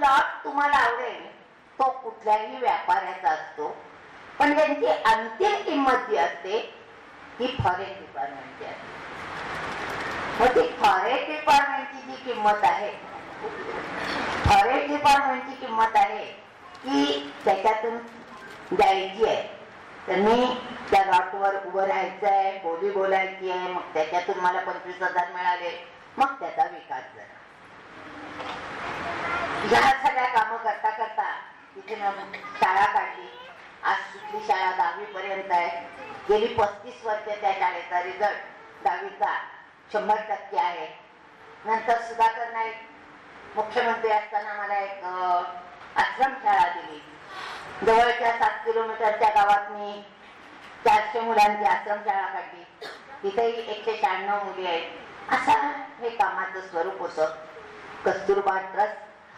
Plot तुम्हाला आवडेल तो कुठल्याही व्यापाऱ्याचा असतो, पण त्यांची अंतिम किंमत जी असते ती फॉरेस्ट डिपार्टमेंटची असते. मग ती फॉरेस्ट डिपार्टमेंटची जी किंमत आहे, फॉरेस्ट डिपार्टमेंटची किंमत आहे की त्याच्यातून द्यायची आहे. तर मी त्या लॉटवर उभं राहायचं आहे, बोली बोलायची आहे, मग त्याच्यातून मला 25,000 मिळाले, मग त्याचा विकास झाला. या सगळ्या कामं करता करता तिथे शाळा काढली. आज तिथली शाळा 10वी पर्यंत आहे. गेली 35 वर्ष त्या शाळेचा रिझल्ट 10वीचा 100% आहे. नंतर सुधाकर नाईक मुख्यमंत्री असताना मला एक आश्रमशाळा दिली. जवळच्या 7 किलोमीटरच्या गावात मी 400 मुलांची आश्रमशाळा काढली. तिथेही 196 मुली आहेत. असा हे कामाचं स्वरूप होतं. कस्तुरबा ट्रस्ट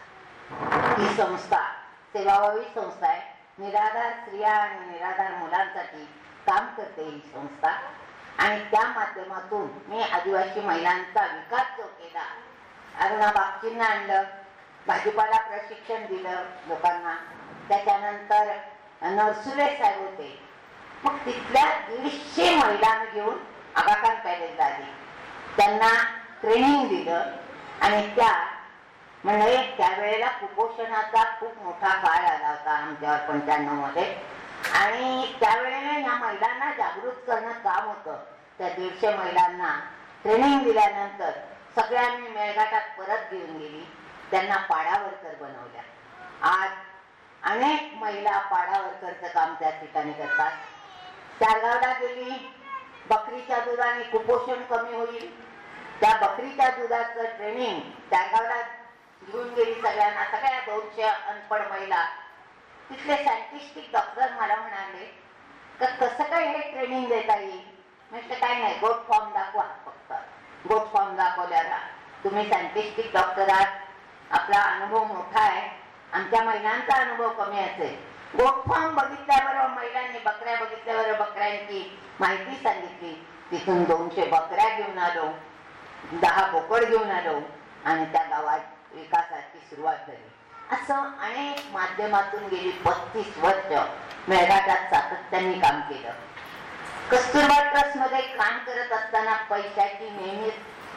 ही संस्था सेवाभावी संस्था आहे. निराधार स्त्रिया आणि निराधार मुलांसाठी काम करते ही संस्था. आणि त्या माध्यमातून मी आदिवासी महिलांचा विकास जो केला, अरुणा बापचींना आणलं, भाजीपाला प्रशिक्षण दिलं लोकांना. त्याच्यानंतर नरसुले साहेब होते. मग तिथल्या 150 महिलांना घेऊन आगाखान पॅलेसला आली. त्यांना ट्रेनिंग दिलं आणि त्या म्हणजे त्यावेळेला कुपोषणाचा खूप मोठा काळ आला होता आमच्यावर 95 मध्ये. आणि त्यावेळेला या महिलांना जागृत करणं काम होतं. त्या 150 महिलांना ट्रेनिंग दिल्यानंतर सगळ्यांनी मेळघाटात परत घेऊन गेली. त्यांना पाडावर्कर बनवल्या. आज अनेक महिला पाडावर्करचं काम त्या ठिकाणी करतात. चारगावला गेली, बकरीच्या दुधाने कुपोषण कमी होईल, त्या बकरीच्या दुधाचं ट्रेनिंग चारगावला घेऊन गेली सगळ्यांना. सगळ्या 200 अनपढ महिला. तिथले सायंटिस्टिक डॉक्टर मला म्हणाले का कसं काय हे ट्रेनिंग देता येईल. म्हटलं काय नाही, गोट फॉर्म दाखवा. फक्त गोट फॉर्म दाखवल्याला तुम्ही सायंटिस्टिक डॉक्टर आहात, आपला अनुभव मोठा आहे, आमच्या महिलांचा अनुभव कमी असेल. गोट फॉर्म बघितल्याबरोबर महिलांनी बकऱ्या बघितल्याबरोबर बकऱ्यांची माहिती सांगितली. तिथून 200 बकऱ्या घेऊन आलो, 10 बोकड घेऊन आलो आणि त्या गावात विकासाची सुरुवात झाली. असं अनेक माध्यमातून गेली 35 वर्ष मेळघाटात सातत्याने काम केलं. कस्तुरबा ट्रस्ट मध्ये काम करत असताना पैशाची नेहमीच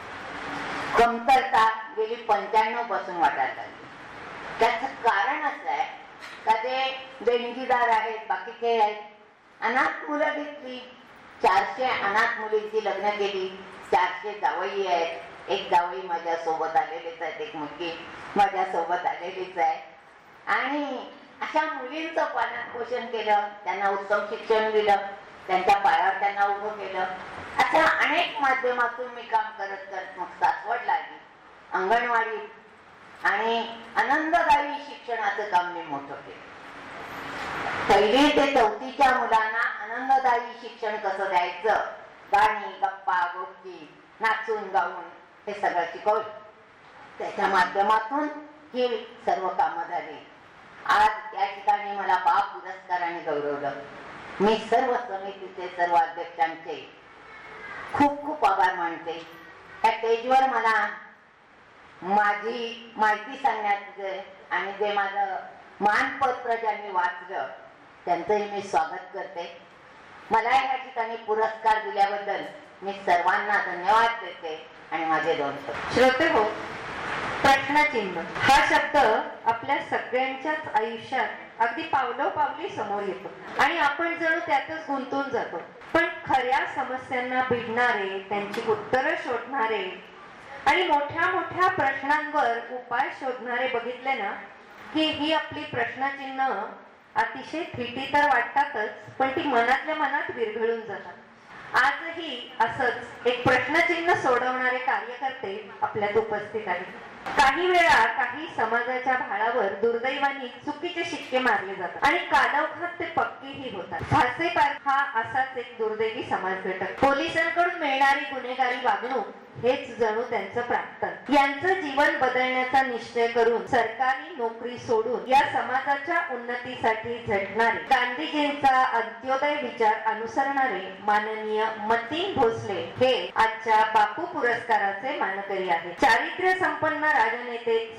कमतरता गेली 95 पासून वाटायला लागली. त्याचं कारण असं आहे का ते देणगीदार आहेत, बाकीचे आहेत. अनाथ मुलं घेतली, 400 अनाथ मुलींची लग्न केली. 400 जावई आहेत. एक जावई माझ्या सोबत आलेलीच आहे, एक मुलगी माझ्या सोबत आलेलीच आहे. आणि अशा मुलींचं पालन पोषण केलं, त्यांना उत्तम शिक्षण दिलं, त्यांच्या पायावर त्यांना उभं केलं. अशा अनेक माध्यमातून मी काम करत करत मग सासवडला आली. अंगणवाडी आणि आनंददायी शिक्षणाचं काम मी मोठं केलं. 1ली ते 4थीच्या मुलांना आनंददायी शिक्षण कसं द्यायचं, गाणी गप्पा गोष्टी नाचून गाऊन हे सगळं शिकवलं. त्याच्या माध्यमातून ही सर्व कामं झाली. आज या ठिकाणी मला बा पुरस्काराने गौरवलं. मी सर्व समितीचे सर्व अध्यक्षांचे खूप खूप आभार मानते. त्या स्टेजवर मला माझी माहिती सांगण्यात आणि जे माझं मानपत्र ज्यांनी वाचलं त्यांचंही मी स्वागत करते. मला या ठिकाणी पुरस्कार दिल्याबद्दल मी सर्वांना धन्यवाद देते आणि माझे 2 शब्द. श्रोते हो, प्रश्नचिन्ह हा शब्द आपल्या सगळ्यांच्याच आयुष्यात अगदी पावलोपावली समोर येतो आणि आपण जणू त्यातच गुंतून जातो. पण खऱ्या समस्यांना भिडणारे, त्यांची उत्तरं शोधणारे आणि मोठ्या मोठ्या प्रश्नांवर उपाय शोधणारे बघितले ना की ही आपली प्रश्नचिन्ह अतिशय थिटी तर वाटतातच, पण ती मनातल्या मनात विरघळून जातात. आजही असंच एक प्रश्नचिन्ह सोडवणारे कार्यकर्ते आपल्यात उपस्थित आहेत. काही वेळा काही समाजाच्या भाळावर दुर्दैवाने चुकीचे शिक्के मारले जातात आणि कालौखात ते पक्केही होतात. फासे पार्क हा असाच एक दुर्दैवी समाज घटक. पोलिसांकडून मिळणारी गुन्हेगारी वागणूक हेच जणू त्यांचं प्राक्तन. यांचं जीवन बदलण्याचा निश्चय करून सरकारी नोकरी सोडून या समाजाच्या उन्नतीसाठी झटणारे, गांधीजींचा अंत्योदय विचार अनुसरणारे माननीय मतीन भोसले हे आजच्या बापू पुरस्काराचे मानकरी आहेत. चारित्र्य संपन्न राजनेते